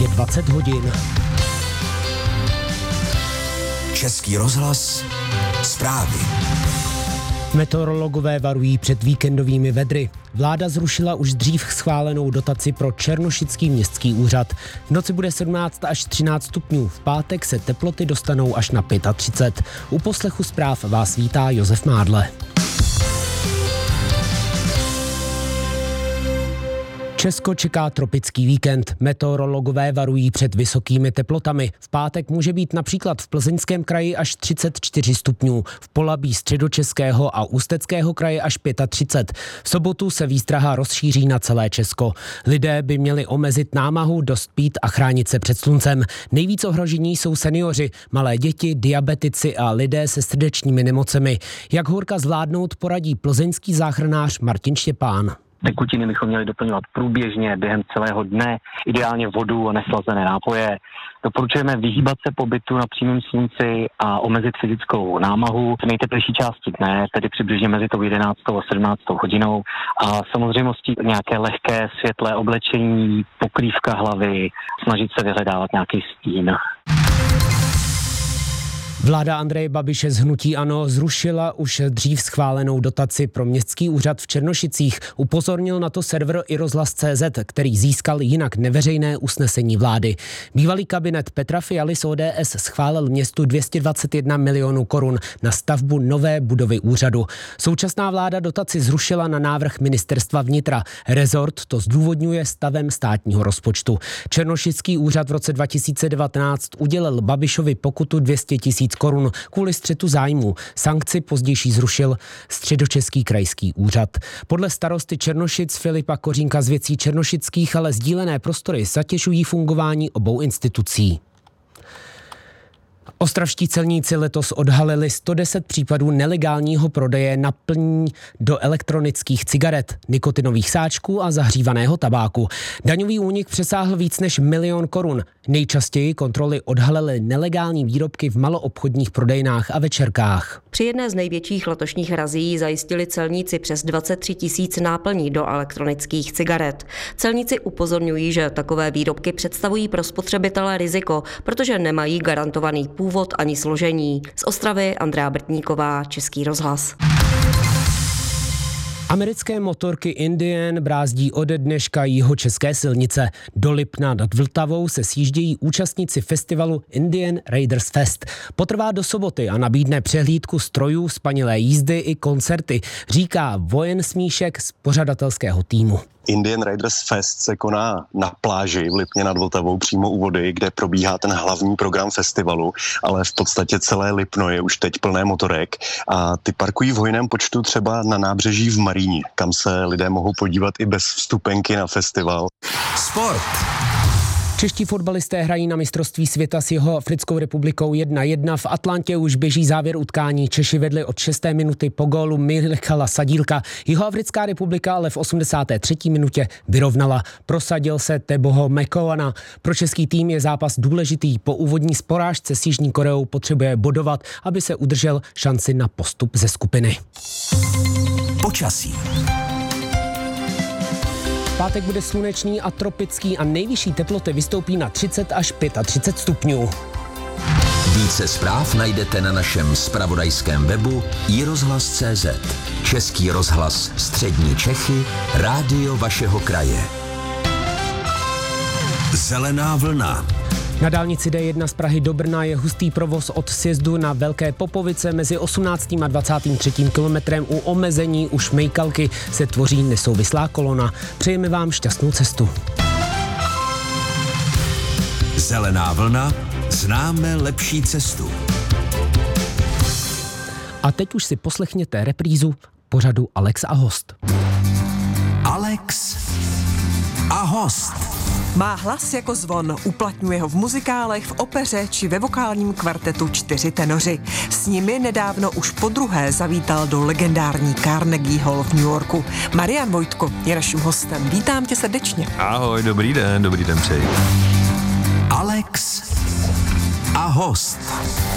Je 20 hodin. Český rozhlas, zprávy. Meteorologové varují před víkendovými vedry. Vláda zrušila už dřív schválenou dotaci pro Černošický městský úřad. V noci bude 17 až 13 stupňů, v pátek se teploty dostanou až na 35. U poslechu zpráv vás vítá Josef Mádle. Česko čeká tropický víkend. Meteorologové varují před vysokými teplotami. V pátek může být například v Plzeňském kraji až 34 stupňů, v Polabí Středočeského a Ústeckého kraje až 35. V sobotu se výstraha rozšíří na celé Česko. Lidé by měli omezit námahu, dost pít a chránit se před sluncem. Nejvíc ohrožení jsou seniori, malé děti, diabetici a lidé se srdečními nemocemi. Jak horka zvládnout, poradí plzeňský záchranář Martin Štěpán. Tekutiny bychom měli doplňovat průběžně během celého dne, ideálně vodu a neslazené nápoje. Doporučujeme vyhýbat se pobytu na přímém slunci a omezit fyzickou námahu v nejteplejší části dne, tedy přibližně mezi tou 11. a 17. hodinou. A samozřejmostí nějaké lehké světlé oblečení, pokrývka hlavy, snažit se vyhledávat nějaký stín. Vláda Andreje Babiše z hnutí ANO zrušila už dřív schválenou dotaci pro městský úřad v Černošicích. Upozornil na to server iRozhlas.cz, který získal jinak neveřejné usnesení vlády. Bývalý kabinet Petra Fialy z ODS schválil městu 221 milionů korun na stavbu nové budovy úřadu. Současná vláda dotaci zrušila na návrh ministerstva vnitra. Rezort to zdůvodňuje stavem státního rozpočtu. Černošický úřad v roce 2019 udělil Babišovi pokutu 200 000 korun kvůli střetu zájmů. Sankci pozdější zrušil Středočeský krajský úřad. Podle starosty Černošic Filipa Kořínka z Věcí černošických ale sdílené prostory zatěžují fungování obou institucí. Ostravští celníci letos odhalili 110 případů nelegálního prodeje naplní do elektronických cigaret, nikotinových sáčků a zahřívaného tabáku. Daňový únik přesáhl víc než 1 milion korun. Nejčastěji kontroly odhalily nelegální výrobky v maloobchodních prodejnách a večerkách. Při jedné z největších letošních razí zajistili celníci přes 23 000 náplní do elektronických cigaret. Celníci upozorňují, že takové výrobky představují pro spotřebitele riziko, protože nemají garantovaný původ ani složení. Z Ostravy Andrea Brtníková, Český rozhlas. Americké motorky Indian brázdí ode dneška jihočeské silnice. Do Lipna nad Vltavou se sjíždějí účastníci festivalu Indian Raiders Fest. Potrvá do soboty a nabídne přehlídku strojů, spanilé jízdy i koncerty, říká Vojen Smíšek z pořadatelského týmu. Indian Raiders Fest se koná na pláži v Lipně nad Vltavou přímo u vody, kde probíhá ten hlavní program festivalu, ale v podstatě celé Lipno je už teď plné motorek a ty parkují v hojném počtu třeba na nábřeží v Maríni, kam se lidé mohou podívat i bez vstupenky na festival. Sport. Čeští fotbalisté hrají na mistrovství světa s Jihoafrickou republikou 1-1. V Atlantě už běží závěr utkání. Češi vedli od 6. minuty po gólu Michala Sadílka. Jihoafrická republika ale v 83. minutě vyrovnala. Prosadil se Teboho Mekoana. Pro český tým je zápas důležitý. Po úvodní porážce s Jižní Koreou potřebuje bodovat, aby se udržel šanci na postup ze skupiny. Počasí. Pátek bude slunečný a tropický a nejvyšší teploty vystoupí na 30 až 35 stupňů. Více zpráv najdete na našem zpravodajském webu iRozhlas.cz. Český rozhlas Střední Čechy, rádio vašeho kraje. Zelená vlna. Na dálnici D1 z Prahy do Brna je hustý provoz od sjezdu na Velké Popovice mezi 18. a 23. kilometrem. U omezení u Šmejkalky se tvoří nesouvislá kolona. Přejeme vám šťastnou cestu. Zelená vlna, známe lepší cestu. A teď už si poslechněte reprízu pořadu Alex a host. Alex a host. Má hlas jako zvon, uplatňuje ho v muzikálech, v opeře či ve vokálním kvartetu 4 tenoři. S nimi nedávno už podruhé zavítal do legendární Carnegie Hall v New Yorku. Marian Vojtko je naším hostem. Vítám tě srdečně. Ahoj, dobrý den přeji. Alex a host.